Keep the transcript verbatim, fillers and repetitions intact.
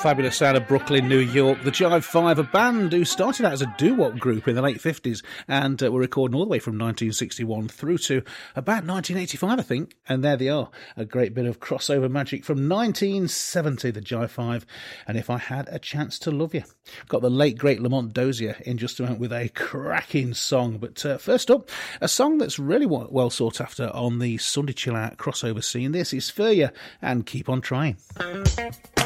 fabulous sound of Brooklyn, New York. The Jive Five, a band who started out as a doo-wop group in the late fifties and uh, were recording all the way from nineteen sixty-one through to about nineteen eighty-five, I think. And there they are, a great bit of crossover magic from nineteen seventy, the Jive Five, and If I Had a Chance to Love You. Got the late, great Lamont Dozier in just a moment with a cracking song. But uh, first up, a song that's really well sought after on the Sunday Chill Out crossover scene. This is Furya and Keep On Trying.